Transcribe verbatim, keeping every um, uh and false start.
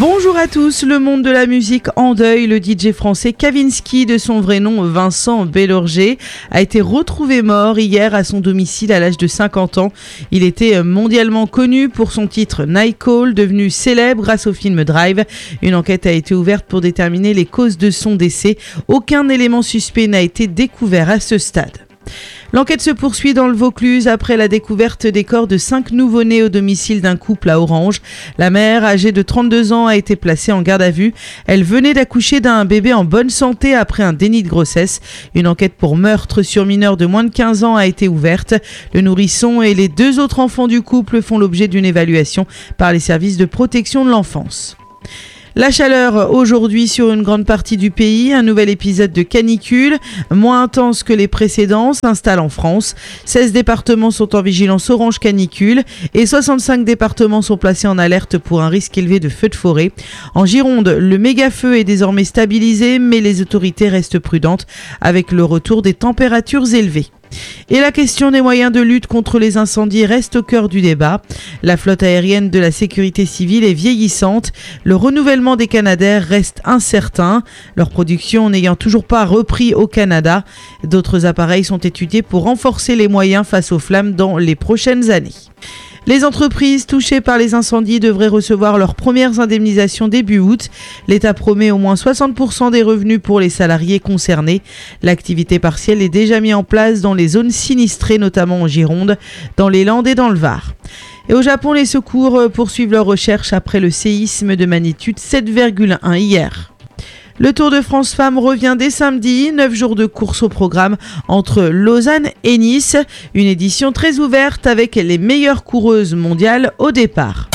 Bonjour à tous, le monde de la musique en deuil. Le D J français Kavinsky, de son vrai nom Vincent Bélorgey, a été retrouvé mort hier à son domicile à l'âge de cinquante ans. Il était mondialement connu pour son titre Night Call, devenu célèbre grâce au film Drive. Une enquête a été ouverte pour déterminer les causes de son décès. Aucun élément suspect n'a été découvert à ce stade. L'enquête se poursuit dans le Vaucluse après la découverte des corps de cinq nouveau-nés au domicile d'un couple à Orange. La mère, âgée de trente-deux ans, a été placée en garde à vue. Elle venait d'accoucher d'un bébé en bonne santé après un déni de grossesse. Une enquête pour meurtre sur mineur de moins de quinze ans a été ouverte. Le nourrisson et les deux autres enfants du couple font l'objet d'une évaluation par les services de protection de l'enfance. La chaleur aujourd'hui sur une grande partie du pays, un nouvel épisode de canicule, moins intense que les précédents, s'installe en France. seize départements sont en vigilance orange canicule et soixante-cinq départements sont placés en alerte pour un risque élevé de feux de forêt. En Gironde, le méga-feu est désormais stabilisé, mais les autorités restent prudentes avec le retour des températures élevées. Et la question des moyens de lutte contre les incendies reste au cœur du débat. La flotte aérienne de la sécurité civile est vieillissante. Le renouvellement des Canadair reste incertain, leur production n'ayant toujours pas repris au Canada. D'autres appareils sont étudiés pour renforcer les moyens face aux flammes dans les prochaines années. Les entreprises touchées par les incendies devraient recevoir leurs premières indemnisations début août. L'État promet au moins soixante pour cent des revenus pour les salariés concernés. L'activité partielle est déjà mise en place dans les zones sinistrées, notamment en Gironde, dans les Landes et dans le Var. Et au Japon, les secours poursuivent leurs recherches après le séisme de magnitude sept virgule un hier. Le Tour de France Femmes revient dès samedi, neuf jours de course au programme entre Lausanne et Nice. Une édition très ouverte avec les meilleures coureuses mondiales au départ.